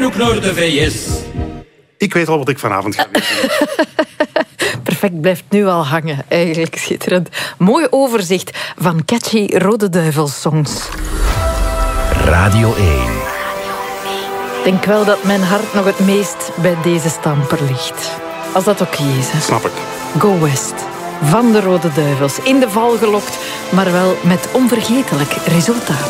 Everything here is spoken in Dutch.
Anouk Noor de VS. Ik weet al wat ik vanavond ga doen. Perfect, blijft nu al hangen. Eigenlijk schitterend. Mooi overzicht van catchy Rode Duivels-songs. Radio 1. Ik denk wel dat mijn hart nog het meest bij deze stamper ligt. Als dat oké is. Hè? Snap ik. Go West. Van de Rode Duivels. In de val gelokt, maar wel met onvergetelijk resultaat.